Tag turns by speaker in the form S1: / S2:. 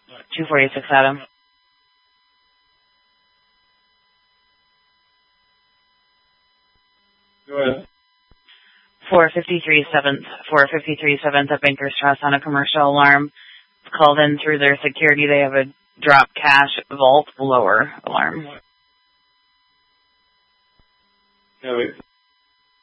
S1: 246 Adam.
S2: Go ahead.
S1: 453 7th at Bankers Trust on a commercial alarm. It's called in through their security. They have a drop cash vault lower alarm.
S2: No,